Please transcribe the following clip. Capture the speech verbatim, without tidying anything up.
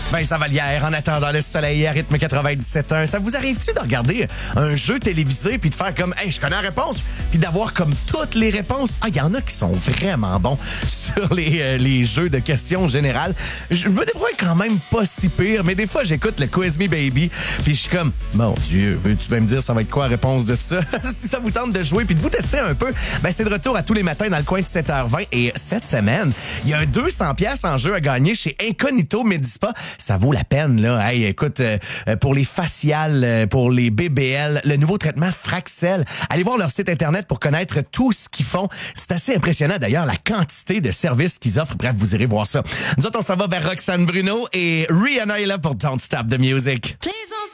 Vincent Vallière, en attendant le soleil à rythme quatre-vingt-dix-sept un. Ça vous arrive-tu de regarder un jeu télévisé puis de faire comme, hey, je connais la réponse, puis d'avoir comme toutes les réponses? Ah, il y en a qui sont vraiment bons sur les, euh, les jeux de questions générales. Je me débrouille quand même pas si pire, mais des fois, j'écoute le Quiz Me Baby, puis je suis comme, mon Dieu, veux-tu bien me dire ça va être quoi la réponse de ça? Si ça vous tente de jouer puis de vous tester un peu, ben c'est de retour à tous les matins dans le coin de sept heures vingt. Et cette semaine, il y a un deux cents pièces en jeu à gagner chez Incognito Medispa. Ça vaut la peine, là. Hey, écoute, euh, pour les faciales, euh, pour les B B L, le nouveau traitement Fraxel. Allez voir leur site Internet pour connaître tout ce qu'ils font. C'est assez impressionnant, d'ailleurs, la quantité de services qu'ils offrent. Bref, vous irez voir ça. Nous autres, on s'en va vers Roxane Bruno et Rihanna est là pour Don't Stop the Music. Please